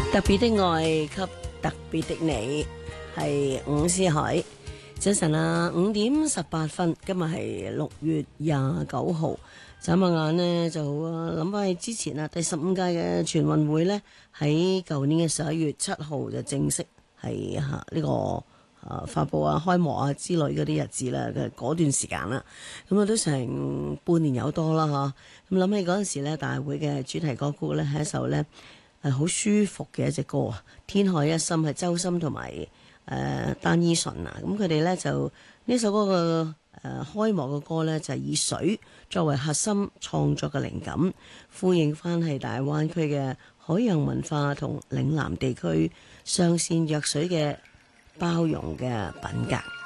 特別的愛給特別的你，係伍思凱。早晨啊，5:18，今日係6月29號。眨下眼呢，就諗翻起之前啊，第15屆嘅全運會呢，喺舊年嘅11月7號就正式係呢個發佈啊、開幕啊之類嗰啲日子啦嘅嗰段時間啦。咁啊都成半年有多啦嚇。咁諗起嗰陣時呢，大會嘅主題歌曲呢，係一首呢係好舒服嘅一隻歌啊，《天海一心》係周深同埋單依純啊。咁佢哋呢，就呢首歌嘅開幕嘅歌呢，就係以水作為核心創作嘅靈感，呼應翻係大灣區嘅海洋文化同嶺南地區上善若水嘅包容嘅品格。